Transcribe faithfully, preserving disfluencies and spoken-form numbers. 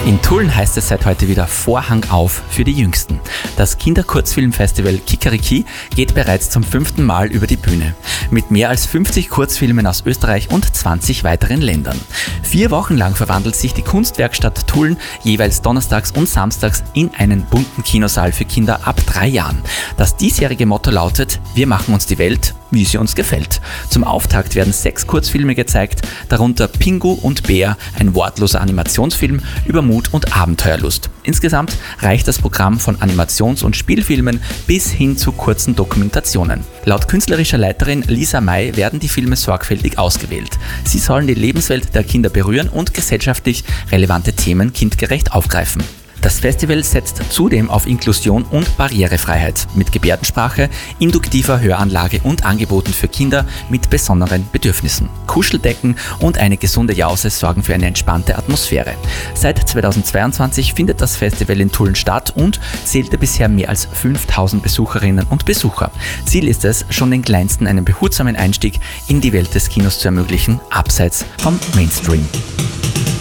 In Tulln heißt es seit heute wieder Vorhang auf für die Jüngsten. Das Kinderkurzfilmfestival Kikeriki geht bereits zum fünften Mal über die Bühne. Mit mehr als fünfzig Kurzfilmen aus Österreich und zwanzig weiteren Ländern. Vier Wochen lang verwandelt sich die Kunstwerkstatt Tulln jeweils donnerstags und samstags in einen bunten Kinosaal für Kinder ab drei Jahren. Das diesjährige Motto lautet: Wir machen uns die Welt, wie sie uns gefällt. Zum Auftakt werden sechs Kurzfilme gezeigt, darunter Pingu und Bär, ein wortloser Animationsfilm über Mut und Abenteuerlust. Insgesamt reicht das Programm von Animations- und Spielfilmen bis hin zu kurzen Dokumentationen. Laut künstlerischer Leiterin Lisa May werden die Filme sorgfältig ausgewählt. Sie sollen die Lebenswelt der Kinder berühren und gesellschaftlich relevante Themen kindgerecht aufgreifen. Das Festival setzt zudem auf Inklusion und Barrierefreiheit mit Gebärdensprache, induktiver Höranlage und Angeboten für Kinder mit besonderen Bedürfnissen. Kuscheldecken und eine gesunde Jause sorgen für eine entspannte Atmosphäre. Seit zweitausendzweiundzwanzig findet das Festival in Tulln statt und zählte bisher mehr als fünftausend Besucherinnen und Besucher. Ziel ist es, schon den Kleinsten einen behutsamen Einstieg in die Welt des Kinos zu ermöglichen, abseits vom Mainstream.